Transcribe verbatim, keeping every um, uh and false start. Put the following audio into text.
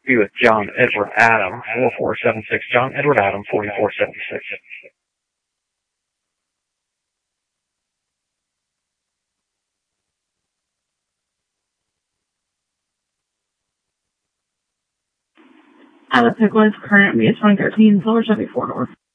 Be with John Edward Adam, four four seven six. John Edward Adam, forty-four seventy-six. Out of Pickles, current me is twenty thirteen, Silver Chevy four door.